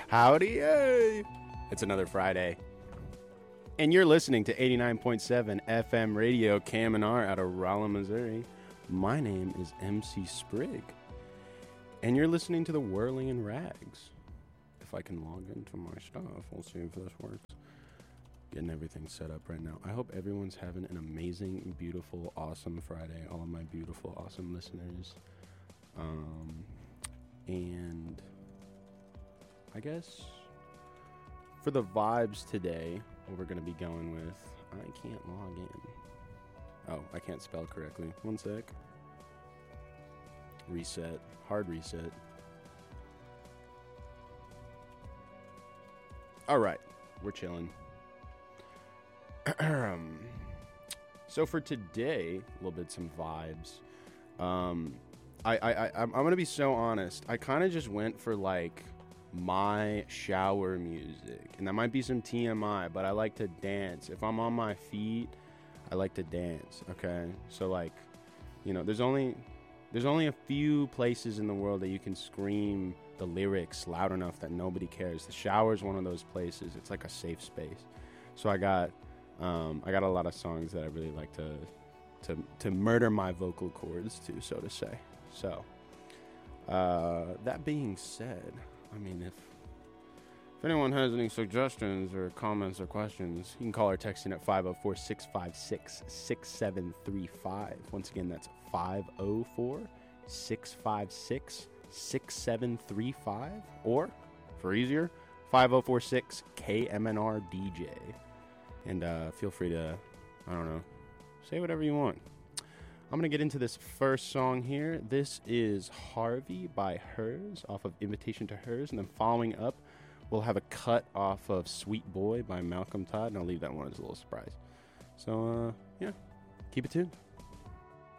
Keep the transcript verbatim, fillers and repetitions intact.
Howdy, hey! It's another Friday. And you're listening to eighty-nine point seven F M Radio Cam and R out of Rolla, Missouri. My name is M C Sprigg. And you're listening to the Whirling in Rags. If I can log into my stuff, we'll see if this works. Getting everything set up right now. I hope everyone's having an amazing, beautiful, awesome Friday. All of my beautiful, awesome listeners. Um, and I guess for the vibes today, what we're going to be going with, I can't log in. Oh, I can't spell correctly. One sec. Reset. Hard reset. All right. We're chilling. So for today, a little bit some vibes. Um, I, I, I, I'm going to be so honest. I kind of just went for like my shower music, and that might be some T M I, but I like to dance. If I'm on my feet, I like to dance. Okay, so like, you know, there's only there's only a few places in the world that you can scream the lyrics loud enough that nobody cares. The shower is one of those places. It's like a safe space. So I got um, I got a lot of songs that I really like to to to murder my vocal cords to, so to say. So uh, that being said, I mean, if if anyone has any suggestions or comments or questions, you can call or text in at five oh four, six five six, six seven three five. Once again, that's five oh four, six five six, six seven three five. Or, for easier, five oh four six K M N R D J. And uh, feel free to, I don't know, say whatever you want. I'm going to get into this first song here. This is Harvey by Hers off of Invitation to Hers. And then following up, we'll have a cut off of Sweet Boy by Malcolm Todd. And I'll leave that one as a little surprise. So, uh, yeah, keep it tuned.